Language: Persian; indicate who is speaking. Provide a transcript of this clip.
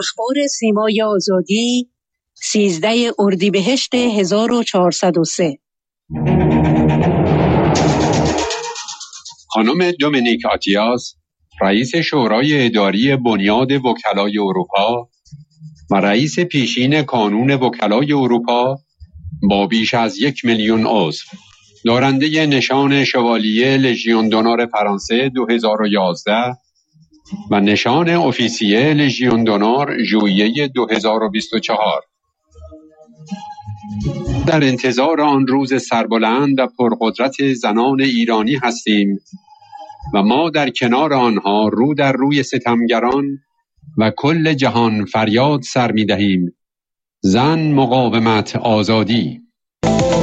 Speaker 1: اخبار سیمای آزادی 13 اردیبهشت 1403.
Speaker 2: خانم دومینیک آتیاس، رئیس شورای اداری بنیاد وکلای اروپا و رئیس پیشین کانون وکلای اروپا با بیش از 1,000,000 عضو، دارنده نشان شوالیه لژیون دونور فرانسه 2011 و نشان officier لژیون دونور ژوئیه 2024. در انتظار آن روز سربلند و پرقدرت زنان ایرانی هستیم و ما در کنار آنها رو در روی ستمگران و کل جهان فریاد سر می دهیم: زن، مقاومت، آزادی.